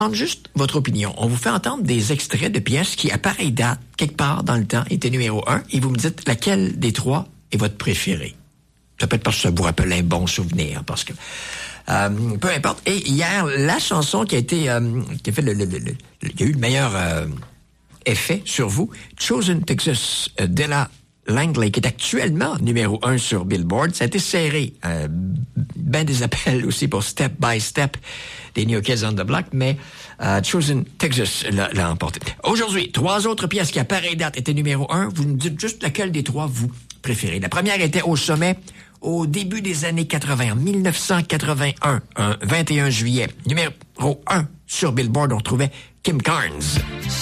juste votre opinion. On vous fait entendre des extraits de pièces qui, à pareille date, quelque part dans le temps, étaient numéro 1, et vous me dites laquelle des trois est votre préféré. Ça peut être parce que ça vous rappelle un bon souvenir, parce que... peu importe. Et hier, la chanson qui a été... qui a fait qui a eu le meilleur effet sur vous, Chosen Texas, Della Langley, qui est actuellement numéro 1 sur Billboard. Ça a été serré. Ben des appels aussi pour Step by Step des New Kids on the Block, mais Chosen Texas l'a emporté. Aujourd'hui, 3 autres pièces qui, à pareille date, étaient numéro 1. Vous me dites juste laquelle des 3 vous préférez. La première était au sommet au début des années 80, en 1981, un 21 juillet. Numéro 1 sur Billboard, on retrouvait Kim Carnes.